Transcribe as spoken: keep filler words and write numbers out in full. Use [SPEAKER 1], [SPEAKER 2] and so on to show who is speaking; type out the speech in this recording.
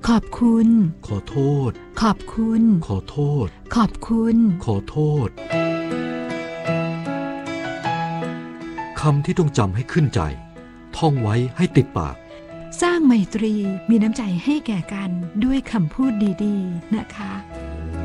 [SPEAKER 1] ขอบคุณ
[SPEAKER 2] ขอโทษ
[SPEAKER 1] ขอบคุณ
[SPEAKER 2] ขอโทษ
[SPEAKER 1] ขอบคุณ
[SPEAKER 2] ขอโทษคำที่ต้องจำให้ขึ้นใจท่องไว้ให้ติดปาก
[SPEAKER 1] สร้างไมตรีมีน้ำใจให้แก่กันด้วยคำพูดดีๆนะคะ